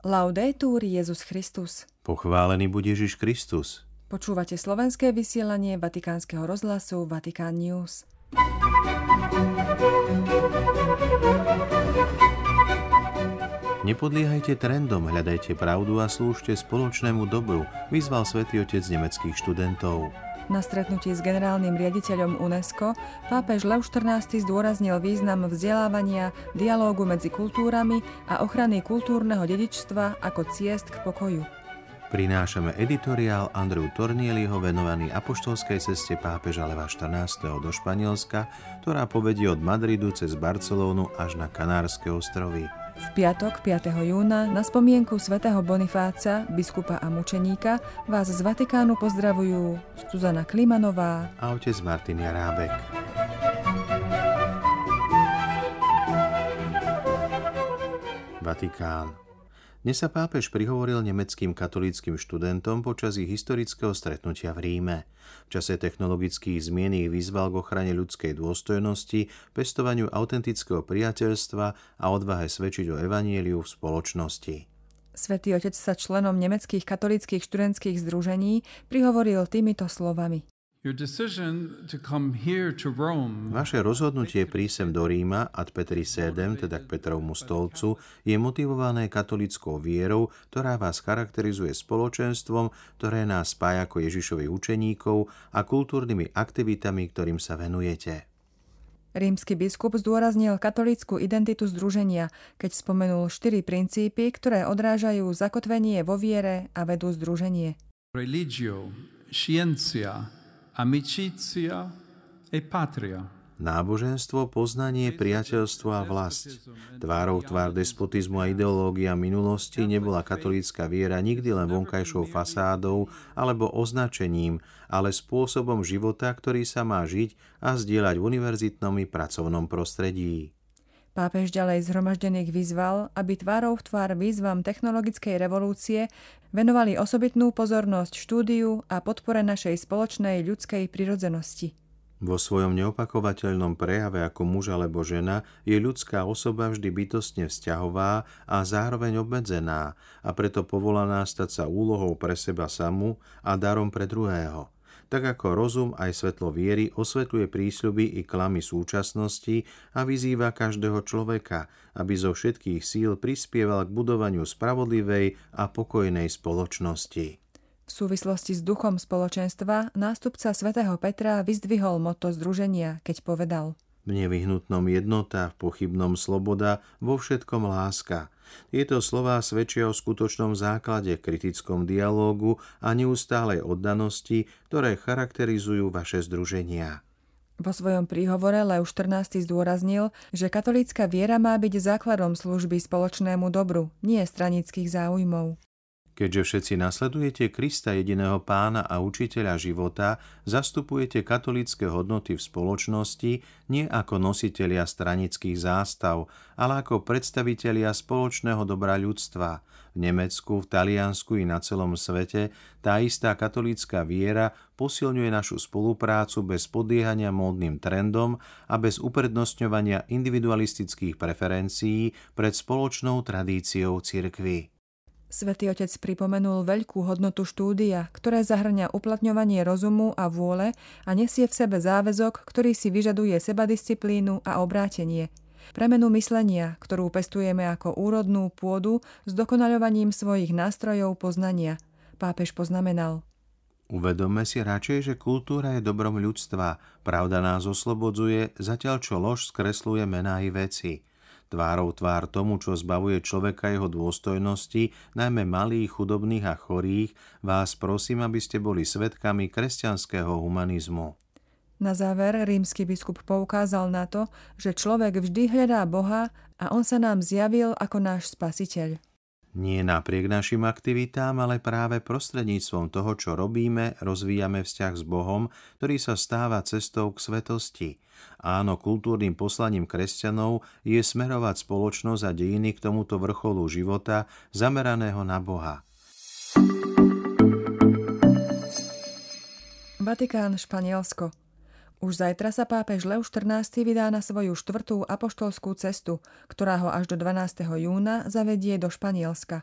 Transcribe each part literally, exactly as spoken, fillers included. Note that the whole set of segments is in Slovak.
Laudetur Jesus Christus. Pochválený buď Ježiš Kristus. Počúvate slovenské vysielanie Vatikánskeho rozhlasu Vatikán News. Nepodliehajte trendom, hľadajte pravdu a slúžte spoločnému dobru, vyzval Svätý Otec nemeckých študentov. Na stretnutí s generálnym riaditeľom UNESCO pápež Lev štrnásty zdôraznil význam vzdelávania, dialógu medzi kultúrami a ochrany kultúrneho dedičstva ako ciest k pokoju. Prinášame editoriál Andreu Tornieliho venovaný apoštolskej ceste pápeža Leva štrnásteho do Španielska, ktorá povedie od Madridu cez Barcelónu až na Kanárske ostrovy. V piatok piateho júna na spomienku svätého Bonifáca, biskupa a mučeníka, vás z Vatikánu pozdravujú Zuzana Klimanová a otec Martin Jarábek. Vatikán. Dnes sa pápež prihovoril nemeckým katolíckym študentom počas ich historického stretnutia v Ríme. V čase technologických zmien ich vyzval k ochrane ľudskej dôstojnosti, pestovaniu autentického priateľstva a odvahe svedčiť o evanjeliu v spoločnosti. Svätý Otec sa členom nemeckých katolíckych študentských združení prihovoril týmito slovami. Vaše rozhodnutie prísť sem do Ríma ad Petri sedem, teda k Petrovmu stolcu, je motivované katolíckou vierou, ktorá vás charakterizuje spoločenstvom, ktoré nás spája ako Ježišových učeníkov a kultúrnymi aktivitami, ktorým sa venujete. Rímsky biskup zdôraznil katolícku identitu združenia, keď spomenul štyri princípy, ktoré odrážajú zakotvenie vo viere a vedú združenie. Religio, scientia, amicizia e patria. Náboženstvo, poznanie, priateľstvo a vlast. Tvárou tvár despotizmu a ideológia minulosti nebola katolícka viera nikdy len vonkajšou fasádou alebo označením, ale spôsobom života, ktorý sa má žiť a zdieľať v univerzitnom i pracovnom prostredí. Pápež ďalej zhromaždených vyzval, aby tvárou v tvár výzvam technologickej revolúcie venovali osobitnú pozornosť štúdiu a podpore našej spoločnej ľudskej prirodzenosti. Vo svojom neopakovateľnom prejave ako muž alebo žena je ľudská osoba vždy bytostne vzťahová a zároveň obmedzená a preto povolaná stať sa úlohou pre seba samu a darom pre druhého. Tak ako rozum aj svetlo viery osvetľuje prísľuby i klamy súčasnosti a vyzýva každého človeka, aby zo všetkých síl prispieval k budovaniu spravodlivej a pokojnej spoločnosti. V súvislosti s duchom spoločenstva nástupca svätého Petra vyzdvihol motto združenia, keď povedal: V nevyhnutnom jednota, v pochybnom sloboda, vo všetkom láska. Tieto slová svedčia o skutočnom základe, kritickom dialógu a neustálej oddanosti, ktoré charakterizujú vaše združenia. Vo svojom príhovore Lev štrnásty zdôraznil, že katolícka viera má byť základom služby spoločnému dobru, nie stranických záujmov. Keďže všetci nasledujete Krista, jediného pána a učiteľa života, zastupujete katolícke hodnoty v spoločnosti nie ako nositelia stranických zástav, ale ako predstavitelia spoločného dobra ľudstva. V Nemecku, v Taliansku i na celom svete tá istá katolícka viera posilňuje našu spoluprácu bez podliehania módnym trendom a bez uprednostňovania individualistických preferencií pred spoločnou tradíciou cirkvi. Svätý Otec pripomenul veľkú hodnotu štúdia, ktoré zahŕňa uplatňovanie rozumu a vôle a nesie v sebe záväzok, ktorý si vyžaduje sebadisciplínu a obrátenie. Premenu myslenia, ktorú pestujeme ako úrodnú pôdu s dokonaľovaním svojich nástrojov poznania. Pápež poznamenal: Uvedomme si radšej, že kultúra je dobrom ľudstva, pravda nás oslobodzuje, zatiaľ čo lož skresľuje mená i veci. Tvárou tvár tomu, čo zbavuje človeka jeho dôstojnosti, najmä malých, chudobných a chorých, vás prosím, aby ste boli svedkami kresťanského humanizmu. Na záver rímsky biskup poukázal na to, že človek vždy hľadá Boha a on sa nám zjavil ako náš spasiteľ. Nie napriek našim aktivitám, ale práve prostredníctvom toho, čo robíme, rozvíjame vzťah s Bohom, ktorý sa stáva cestou k svetosti. Áno, kultúrnym poslaním kresťanov je smerovať spoločnosť a dejiny k tomuto vrcholu života, zameraného na Boha. Vatikán, Španielsko. Už zajtra sa pápež Lev štrnásty vydá na svoju štvrtú apoštolskú cestu, ktorá ho až do dvanásteho júna zavedie do Španielska.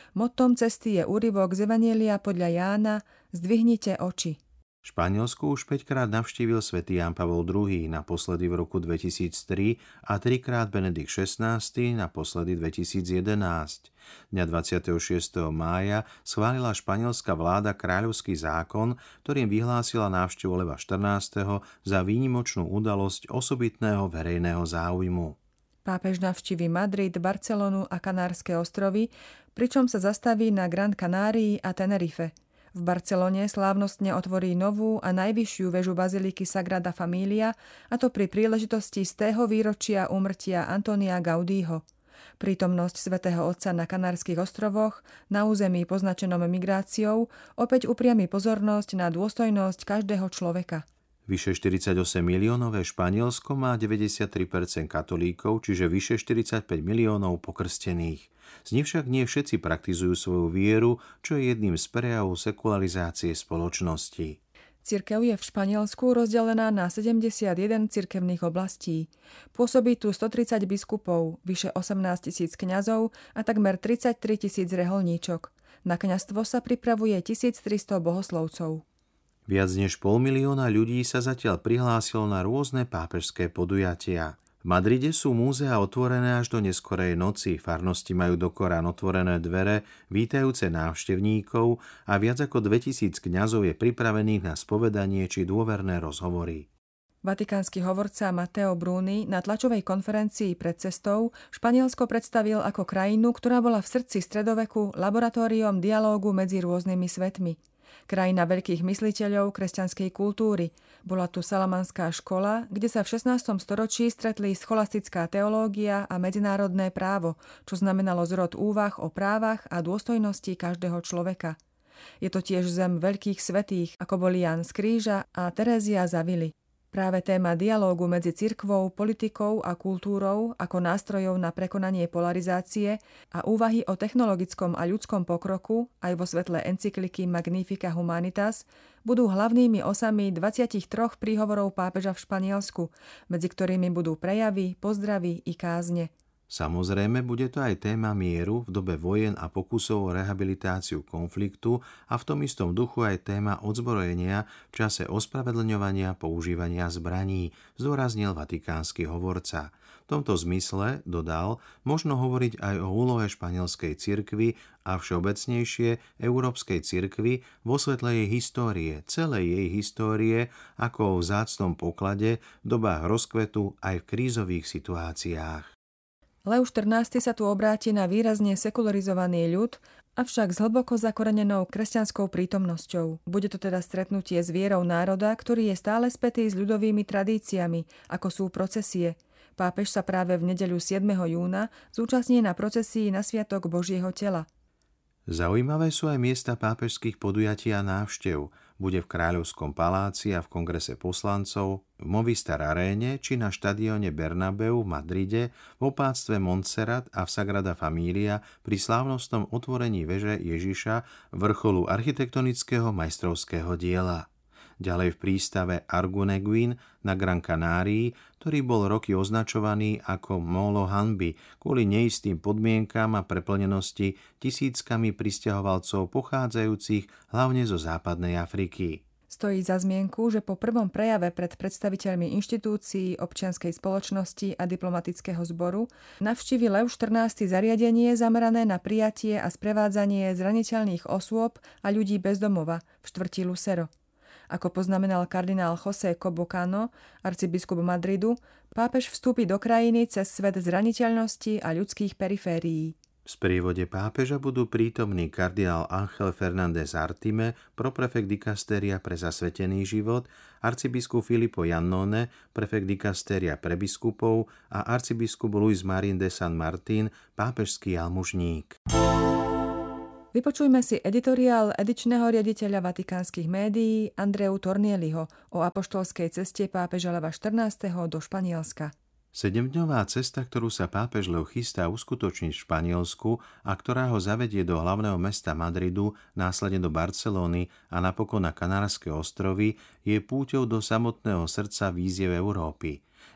Mottom cesty je úryvok z Evanjelia podľa Jána Zdvihnite oči. Španielsku už päťkrát navštívil svätý Ján Pavol druhý, naposledy v roku dvetisíctri a trikrát Benedikt šestnásty, naposledy dvetisícjedenásť. Dňa dvadsiateho šiesteho mája schválila španielská vláda kráľovský zákon, ktorým vyhlásila návštevu Leva štrnásteho za výnimočnú udalosť osobitného verejného záujmu. Pápež navštívi Madrid, Barcelonu a Kanárske ostrovy, pričom sa zastaví na Gran Canárii a Tenerife. V Barcelone slávnostne otvorí novú a najvyššiu väžu baziliky Sagrada Familia, a to pri príležitosti stého výročia úmrtia Antonia Gaudího. Prítomnosť svätého Otca na Kanárskych ostrovoch, na území poznačenom migráciou, opäť upriami pozornosť na dôstojnosť každého človeka. Vyše štyridsaťosem miliónové Španielsko má deväťdesiattri percent katolíkov, čiže vyše štyridsaťpäť miliónov pokrstených. Z nich však nie všetci praktizujú svoju vieru, čo je jedným z prejavov sekularizácie spoločnosti. Cirkev je v Španielsku rozdelená na sedemdesiatjeden cirkevných oblastí. Pôsobí tu stotridsať biskupov, vyše osemnásť tisíc kňazov a takmer tridsaťtri tisíc reholníčok. Na kňazstvo sa pripravuje tisíctristo bohoslovcov. Viac než pol milióna ľudí sa zatiaľ prihlásilo na rôzne pápežské podujatia. V Madride sú múzea otvorené až do neskorej noci, farnosti majú do korán otvorené dvere, vítajúce návštevníkov a viac ako dvetisíc kňazov je pripravených na spovedanie či dôverné rozhovory. Vatikánsky hovorca Matteo Bruni na tlačovej konferencii pred cestou Španielsko predstavil ako krajinu, ktorá bola v srdci stredoveku laboratóriom dialógu medzi rôznymi svetmi. Krajina veľkých mysliteľov kresťanskej kultúry. Bola tu Salamanská škola, kde sa v šestnástom storočí stretli scholastická teológia a medzinárodné právo, čo znamenalo zrod úvah o právach a dôstojnosti každého človeka. Je to tiež zem veľkých svätých, ako boli Ján z Kríža a Terézia z Avily. Práve téma dialógu medzi cirkvou, politikou a kultúrou ako nástrojov na prekonanie polarizácie a úvahy o technologickom a ľudskom pokroku aj vo svetle encykliky Magnifica Humanitas budú hlavnými osami dvadsaťtri príhovorov pápeža v Španielsku, medzi ktorými budú prejavy, pozdravy i kázne. Samozrejme, bude to aj téma mieru v dobe vojen a pokusov o rehabilitáciu konfliktu a v tom istom duchu aj téma odzbrojenia v čase ospravedlňovania používania zbraní, zdôraznil vatikánsky hovorca. V tomto zmysle, dodal, možno hovoriť aj o úlohe španielskej cirkvi a všeobecnejšie európskej cirkvi vo svetle jej histórie, celej jej histórie, ako o vzácnom poklade v dobách rozkvetu aj v krízových situáciách. Leo štrnásty sa tu obráti na výrazne sekularizovaný ľud, avšak s hlboko zakorenenou kresťanskou prítomnosťou. Bude to teda stretnutie s vierou národa, ktorý je stále spätý s ľudovými tradíciami, ako sú procesie. Pápež sa práve v nedeľu siedmeho júna zúčastní na procesii na sviatok Božieho tela. Zaujímavé sú aj miesta pápežských podujatí a návštev. Bude v Kráľovskom paláci a v kongrese poslancov, v Movistar Aréne či na štadióne Bernabeu v Madride, v opáctve Montserrat a v Sagrada Familia pri slávnostnom otvorení veže Ježiša, vrcholu architektonického majstrovského diela. Ďalej v prístave Arguneguín na Gran Canárii, ktorý bol roky označovaný ako Molo hanby kvôli neistým podmienkam a preplnenosti tisíckami prisťahovalcov pochádzajúcich hlavne zo západnej Afriky. Stojí za zmienku, že po prvom prejave pred predstaviteľmi inštitúcií, občianskej spoločnosti a diplomatického zboru navštívi Leo štrnásty zariadenie zamerané na prijatie a sprevádzanie zraniteľných osôb a ľudí bez domova v štvrti Lucero. Ako poznamenal kardinál José Cobocano, arcibiskup Madridu, pápež vstúpi do krajiny cez svet zraniteľnosti a ľudských periférií. V sprievode pápeža budú prítomní kardinál Ángel Fernández Artime, proprefekt dikastéria pre zasvetený život, arcibiskup Filippo Iannone, prefekt dikastéria pre biskupov a arcibiskup Luis Marín de San Martín, pápežský almužník. Vypočujme si editoriál edičného riaditeľa vatikánskych médií Andreu Tornieliho o apoštolskej ceste pápeža Leva štrnásteho do Španielska. Sedemdňová cesta, ktorú sa pápež Leo chystá uskutočniť v Španielsku a ktorá ho zavedie do hlavného mesta Madridu, následne do Barcelóny a napokon na Kanárske ostrovy, je púťou do samotného srdca víziev Európy.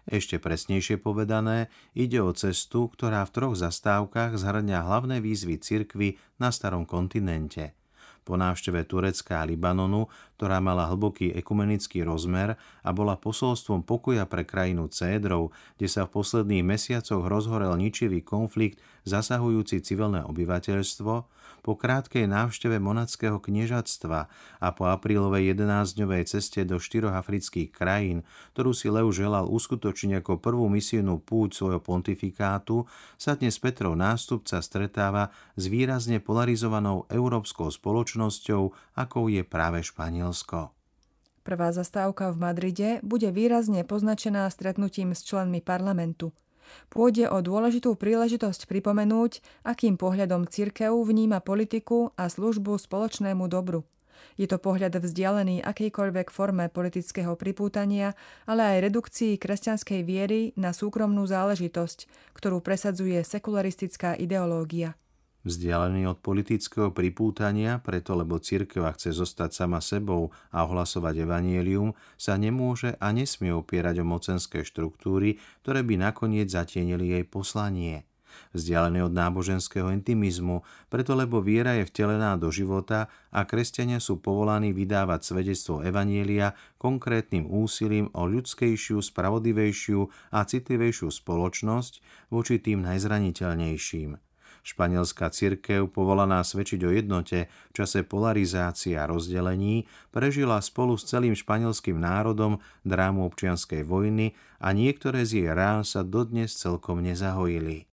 Ešte presnejšie povedané, ide o cestu, ktorá v troch zastávkach zhrňa hlavné výzvy cirkvi na starom kontinente. Po návšteve Turecka a Libanonu, ktorá mala hlboký ekumenický rozmer a bola posolstvom pokoja pre krajinu Cédrov, kde sa v posledných mesiacoch rozhorel ničivý konflikt zasahujúci civilné obyvateľstvo, po krátkej návšteve monackého kniežatstva a po aprílovej jedenásťdňovej ceste do štyroch afrických krajín, ktorú si Leo želal uskutočniť ako prvú misijnú púť svojho pontifikátu, sa dnes Petrov nástupca stretáva s výrazne polarizovanou európskou spoločnosťou, akou je práve Španielsko. Prvá zastávka v Madride bude výrazne poznačená stretnutím s členmi parlamentu. Pôjde o dôležitú príležitosť pripomenúť, akým pohľadom cirkev vníma politiku a službu spoločnému dobru. Je to pohľad vzdialený akejkoľvek forme politického pripútania, ale aj redukcii kresťanskej viery na súkromnú záležitosť, ktorú presadzuje sekularistická ideológia. Vzdialený od politického pripútania, preto lebo cirkev chce zostať sama sebou a ohlasovať evanjelium, sa nemôže a nesmie opierať o mocenské štruktúry, ktoré by nakoniec zatienili jej poslanie. Vzdialený od náboženského intimizmu, preto lebo viera je vtelená do života a kresťania sú povolaní vydávať svedectvo evanjelia konkrétnym úsilím o ľudskejšiu, spravodlivejšiu a citlivejšiu spoločnosť voči tým najzraniteľnejším. Španielská cirkev, povolaná svedčiť o jednote v čase polarizácie a rozdelení, prežila spolu s celým španielským národom drámu občianskej vojny a niektoré z jej rán sa dodnes celkom nezahojili.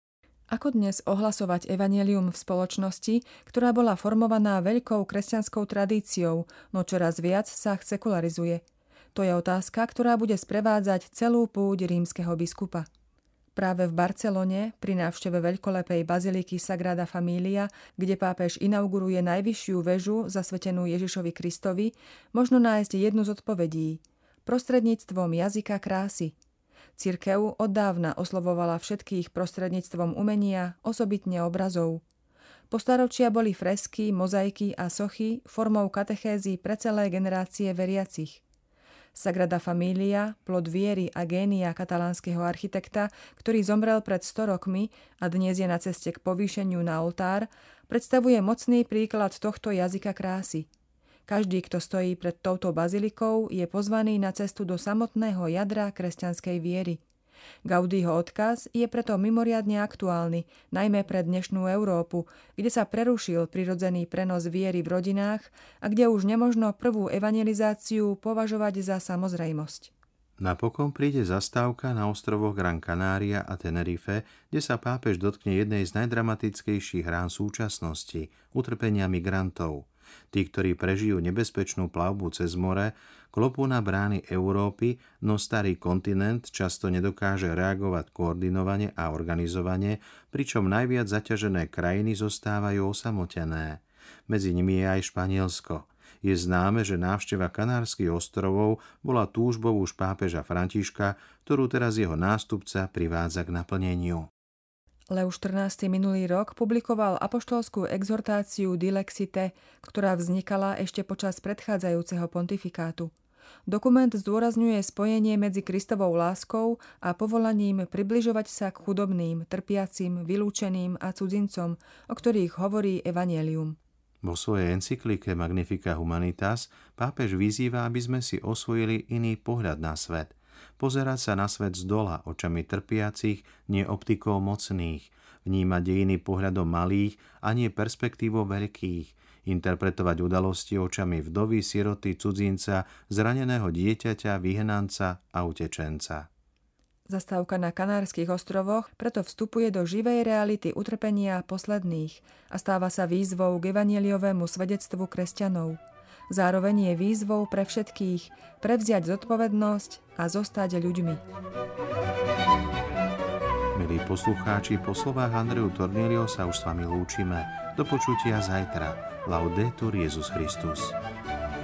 Ako dnes ohlasovať evanjelium v spoločnosti, ktorá bola formovaná veľkou kresťanskou tradíciou, no čoraz viac sa sekularizuje? To je otázka, ktorá bude sprevádzať celú púť rímskeho biskupa. Práve v Barcelone, pri návšteve veľkolepej baziliky Sagrada Familia, kde pápež inauguruje najvyššiu väžu zasvetenú Ježišovi Kristovi, možno nájsť jednu z odpovedí – prostredníctvom jazyka krásy. Cirkev oddávna oslovovala všetkých prostredníctvom umenia, osobitne obrazov. Po staročia boli fresky, mozaiky a sochy formou katechézy pre celé generácie veriacich. Sagrada Familia, plod viery a génia katalánskeho architekta, ktorý zomrel pred sto rokmi a dnes je na ceste k povýšeniu na oltár, predstavuje mocný príklad tohto jazyka krásy. Každý, kto stojí pred touto bazilikou, je pozvaný na cestu do samotného jadra kresťanskej viery. Gaudího odkaz je preto mimoriadne aktuálny, najmä pre dnešnú Európu, kde sa prerušil prirodzený prenos viery v rodinách a kde už nemožno prvú evangelizáciu považovať za samozrejmosť. Napokon príde zastávka na ostrovoch Gran Canaria a Tenerife, kde sa pápež dotkne jednej z najdramatickejších rán súčasnosti – utrpenia migrantov. Tí, ktorí prežijú nebezpečnú plavbu cez more, klopú na brány Európy, no starý kontinent často nedokáže reagovať koordinovane a organizovane, pričom najviac zaťažené krajiny zostávajú osamotené. Medzi nimi je aj Španielsko. Je známe, že návšteva Kanárskych ostrovov bola túžbou už pápeža Františka, ktorú teraz jeho nástupca privádza k naplneniu. Leo štrnásty minulý rok publikoval apoštolskú exhortáciu Dilexite, ktorá vznikala ešte počas predchádzajúceho pontifikátu. Dokument zdôrazňuje spojenie medzi Kristovou láskou a povolaním približovať sa k chudobným, trpiacim, vylúčeným a cudzincom, o ktorých hovorí evanjelium. Vo svojej encyklike Magnifica Humanitas pápež vyzýva, aby sme si osvojili iný pohľad na svet. Pozerať sa na svet zdola očami trpiacich, nie optikou mocných, vnímať dejiny pohľadom malých a nie perspektívou veľkých, interpretovať udalosti očami vdovy, siroty, cudzinca, zraneného dieťaťa, vyhnanca a utečenca. Zastávka na Kanárskych ostrovoch preto vstupuje do živej reality utrpenia posledných a stáva sa výzvou k evanjeliovému svedectvu kresťanov. Zároveň je výzvou pre všetkých prevziať zodpovednosť a zostať ľuďmi. Milí poslucháči, po slovách Andreu Tornilio sa už s vami lúčime. Do počutia zajtra. Laudetur Jesus Christus.